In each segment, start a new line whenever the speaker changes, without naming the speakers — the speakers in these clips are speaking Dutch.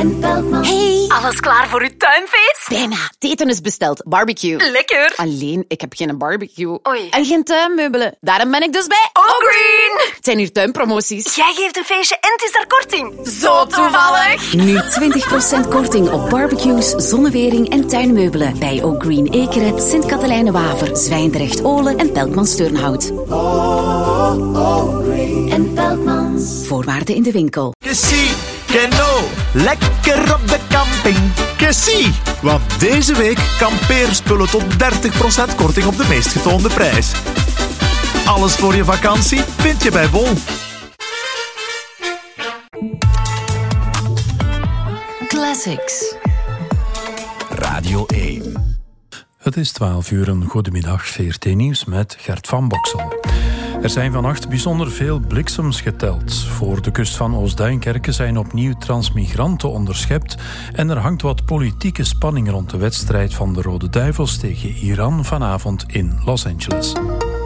en Peltmans.
Hey!
Alles klaar voor uw tuinfeest?
Bijna. Het eten is besteld. Barbecue.
Lekker.
Alleen, ik heb geen barbecue.
Oei.
En geen tuinmeubelen. Daarom ben ik dus bij
Allgreen.
Het zijn hier tuinpromoties.
Jij geeft een feestje en het is daar korting.
Zo toevallig.
Nu 20% korting op barbecues, zonnewering en tuinmeubelen bij Allgreen Ekeren, Sint-Katelijne-Waver, Zwijndrecht-Olen en Peltmans-Turnhout.
En Peltmans.
Voorwaarden in de winkel.
Kessie, Keno, lekker op de camping. Kessie, want deze week kampeerspullen tot 30% korting op de meest getoonde prijs. Alles voor je vakantie vind je bij Bol.
Classics.
Radio 1. Het is 12 uur, een goedemiddag, VRT Nieuws met Gert van Boksel. Er zijn vannacht bijzonder veel bliksems geteld. Voor de kust van Oost-Duinkerke zijn opnieuw transmigranten onderschept en er hangt wat politieke spanning rond de wedstrijd van de Rode Duivels tegen Iran vanavond in Los Angeles.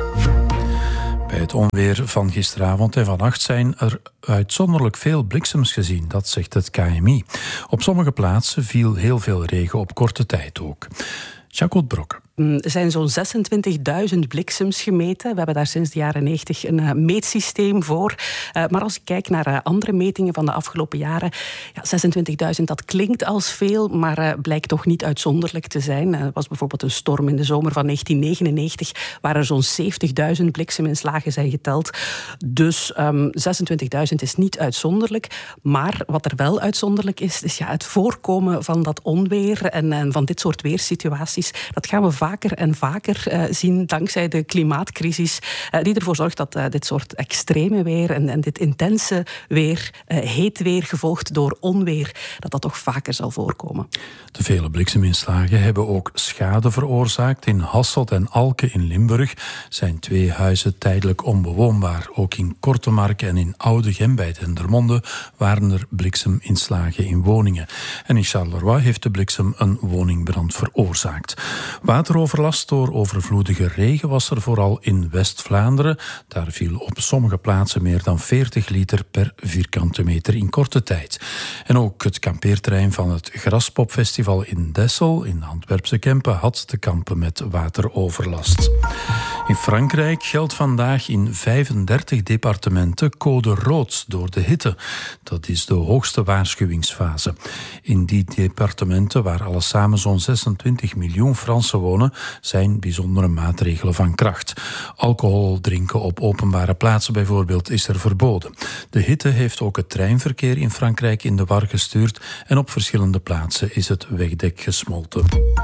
Bij het onweer van gisteravond en vannacht zijn er uitzonderlijk veel bliksems gezien, dat zegt het KMI. Op sommige plaatsen viel heel veel regen op korte tijd ook. Jacques Brokke.
Er zijn zo'n 26.000 bliksems gemeten. We hebben daar sinds de jaren 90 een meetsysteem voor. Maar als ik kijk naar andere metingen van de afgelopen jaren, 26.000, dat klinkt als veel, maar blijkt toch niet uitzonderlijk te zijn. Er was bijvoorbeeld een storm in de zomer van 1999, waar er zo'n 70.000 blikseminslagen zijn geteld. Dus 26.000 is niet uitzonderlijk. Maar wat er wel uitzonderlijk is het voorkomen van dat onweer en van dit soort weersituaties. Dat gaan we vaker en vaker zien dankzij de klimaatcrisis, die ervoor zorgt dat dit soort extreme weer en dit intense weer, heet weer gevolgd door onweer, dat toch vaker zal voorkomen.
De vele blikseminslagen hebben ook schade veroorzaakt. In Hasselt en Alke in Limburg zijn 2 huizen tijdelijk onbewoonbaar. Ook in Kortemark en in Oudegem bij Dendermonde waren er blikseminslagen in woningen. En in Charleroi heeft de bliksem een woningbrand veroorzaakt. Wateroverlast door overvloedige regen was er vooral in West-Vlaanderen. Daar viel op sommige plaatsen meer dan 40 liter per vierkante meter in korte tijd. En ook het kampeerterrein van het Graspopfestival in Dessel, in de Antwerpse Kempen, had te kampen met wateroverlast. In Frankrijk geldt vandaag in 35 departementen code rood door de hitte. Dat is de hoogste waarschuwingsfase. In die departementen, waar alles samen zo'n 26 miljoen Fransen wonen, zijn bijzondere maatregelen van kracht. Alcohol drinken op openbare plaatsen bijvoorbeeld is er verboden. De hitte heeft ook het treinverkeer in Frankrijk in de war gestuurd en op verschillende plaatsen is het wegdek gesmolten.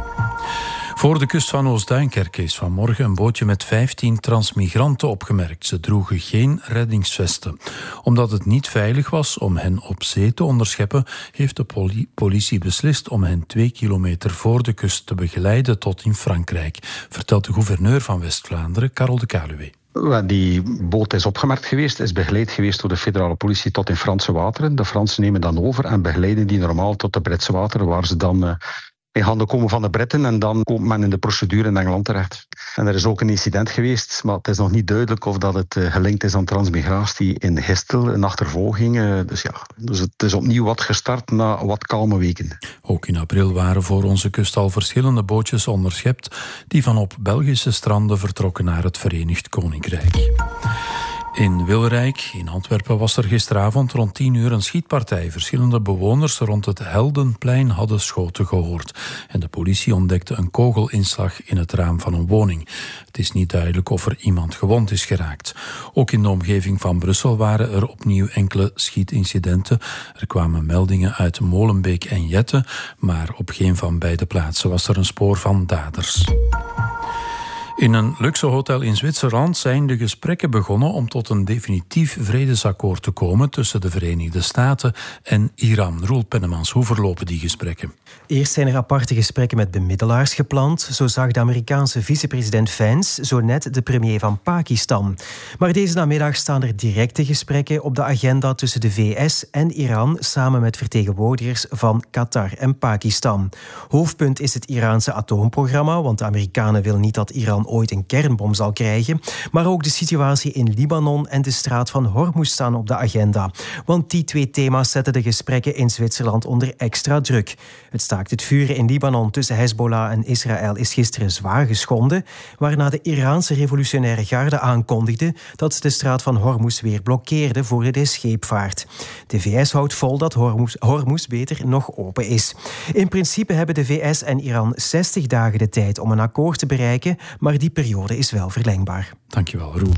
Voor de kust van Oost-Duinkerke is vanmorgen een bootje met 15 transmigranten opgemerkt. Ze droegen geen reddingsvesten. Omdat het niet veilig was om hen op zee te onderscheppen, heeft de politie beslist om hen 2 kilometer voor de kust te begeleiden tot in Frankrijk, vertelt de gouverneur van West-Vlaanderen, Karel de Kaluwe.
Die boot is opgemerkt geweest, is begeleid geweest door de federale politie tot in Franse wateren. De Fransen nemen dan over en begeleiden die normaal tot de Britse wateren, waar ze dan in handen komen van de Britten en dan komt men in de procedure in Engeland terecht. En er is ook een incident geweest, maar het is nog niet duidelijk of dat het gelinkt is aan transmigratie in Gistel, een achtervolging. Dus het is opnieuw wat gestart na wat kalme weken.
Ook in april waren voor onze kust al verschillende bootjes onderschept die van op Belgische stranden vertrokken naar het Verenigd Koninkrijk. In Wilrijk, in Antwerpen, was er gisteravond rond 10 uur een schietpartij. Verschillende bewoners rond het Heldenplein hadden schoten gehoord. En de politie ontdekte een kogelinslag in het raam van een woning. Het is niet duidelijk of er iemand gewond is geraakt. Ook in de omgeving van Brussel waren er opnieuw enkele schietincidenten. Er kwamen meldingen uit Molenbeek en Jette, maar op geen van beide plaatsen was er een spoor van daders. In een luxe hotel in Zwitserland zijn de gesprekken begonnen om tot een definitief vredesakkoord te komen tussen de Verenigde Staten en Iran. Roel Pennemans, hoe verlopen die gesprekken?
Eerst zijn er aparte gesprekken met bemiddelaars gepland. Zo zag de Amerikaanse vicepresident Vance zo net de premier van Pakistan. Maar deze namiddag staan er directe gesprekken op de agenda tussen de VS en Iran, samen met vertegenwoordigers van Qatar en Pakistan. Hoofdpunt is het Iraanse atoomprogramma, want de Amerikanen willen niet dat Iran ooit een kernbom zal krijgen. Maar ook de situatie in Libanon en de straat van Hormuz staan op de agenda. Want die 2 thema's zetten de gesprekken in Zwitserland onder extra druk. Het staakt het vuren in Libanon tussen Hezbollah en Israël is gisteren zwaar geschonden, waarna de Iraanse revolutionaire garde aankondigde dat de straat van Hormuz weer blokkeerde voor de scheepvaart. De VS houdt vol dat Hormuz beter nog open is. In principe hebben de VS en Iran 60 dagen de tijd om een akkoord te bereiken, maar die periode is wel verlengbaar.
Dankjewel, Roel.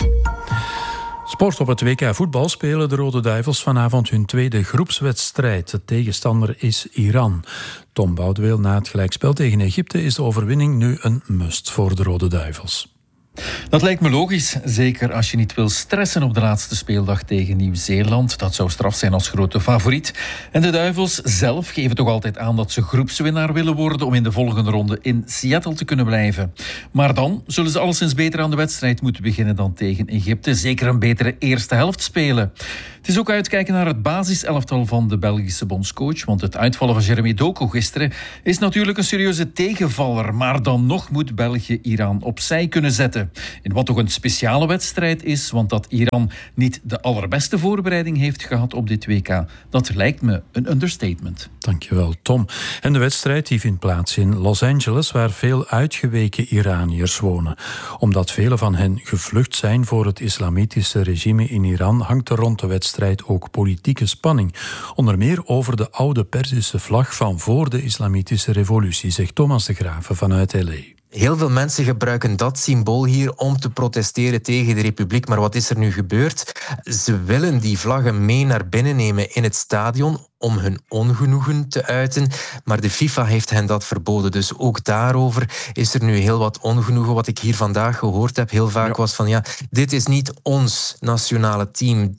Sport. Op het WK voetbal spelen de Rode Duivels vanavond hun tweede groepswedstrijd. De tegenstander is Iran. Tom Boudeweel, na het gelijkspel tegen Egypte is de overwinning nu een must voor de Rode Duivels.
Dat lijkt me logisch, zeker als je niet wil stressen op de laatste speeldag tegen Nieuw-Zeeland. Dat zou straf zijn als grote favoriet. En de Duivels zelf geven toch altijd aan dat ze groepswinnaar willen worden om in de volgende ronde in Seattle te kunnen blijven. Maar dan zullen ze alleszins beter aan de wedstrijd moeten beginnen dan tegen Egypte. Zeker een betere eerste helft spelen. Het is ook uitkijken naar het basiselftal van de Belgische bondscoach, want het uitvallen van Jeremy Doku gisteren is natuurlijk een serieuze tegenvaller. Maar dan nog moet België Iran opzij kunnen zetten. In wat toch een speciale wedstrijd is, want dat Iran niet de allerbeste voorbereiding heeft gehad op dit WK, dat lijkt me een understatement.
Dankjewel, Tom. En de wedstrijd die vindt plaats in Los Angeles, waar veel uitgeweken Iraniërs wonen. Omdat vele van hen gevlucht zijn voor het islamitische regime in Iran, hangt er rond de wedstrijd ook politieke spanning. Onder meer over de oude Perzische vlag van voor de islamitische revolutie, zegt Thomas de Graven vanuit L.A.
Heel veel mensen gebruiken dat symbool hier om te protesteren tegen de republiek. Maar wat is er nu gebeurd? Ze willen die vlaggen mee naar binnen nemen in het stadion om hun ongenoegen te uiten. Maar de FIFA heeft hen dat verboden. Dus ook daarover is er nu heel wat ongenoegen. Wat ik hier vandaag gehoord heb heel vaak was van dit is niet ons nationale team.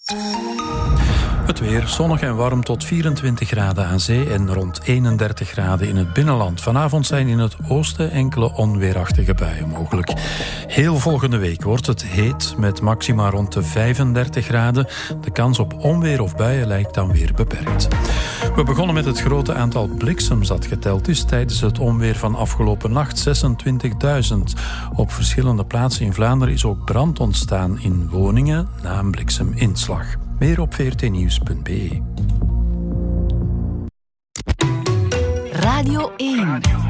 Het weer zonnig en warm tot 24 graden aan zee en rond 31 graden in het binnenland. Vanavond zijn in het oosten enkele onweerachtige buien mogelijk. Heel volgende week wordt het heet met maxima rond de 35 graden. De kans op onweer of buien lijkt dan weer beperkt. We begonnen met het grote aantal bliksems dat geteld is tijdens het onweer van afgelopen nacht, 26.000. Op verschillende plaatsen in Vlaanderen is ook brand ontstaan in woningen na een blikseminslag. Meer op vrtnieuws.be.
Radio 1.